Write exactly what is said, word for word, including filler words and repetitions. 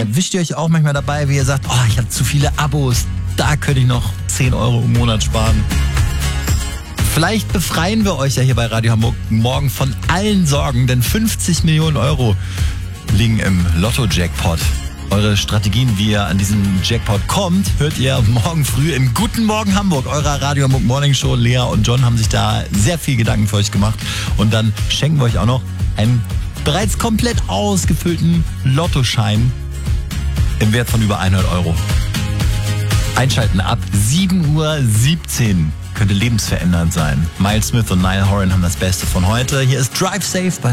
Erwischt ihr euch auch manchmal dabei, wie ihr sagt, oh, ich habe zu viele Abos, da könnte ich noch zehn Euro im Monat sparen? Vielleicht befreien wir euch ja hier bei Radio Hamburg morgen von allen Sorgen, denn fünfzig Millionen Euro liegen im Lotto-Jackpot. Eure Strategien, wie ihr an diesen Jackpot kommt, hört ihr morgen früh im Guten Morgen Hamburg, eurer Radio Hamburg Morning Show. Lea und John haben sich da sehr viel Gedanken für euch gemacht. Und dann schenken wir euch auch noch einen bereits komplett ausgefüllten Lottoschein im Wert von über hundert Euro. Einschalten ab sieben Uhr siebzehn. Könnte lebensverändernd sein. Miles Smith und Niall Horan haben das Beste von heute. Hier ist Drive Safe bei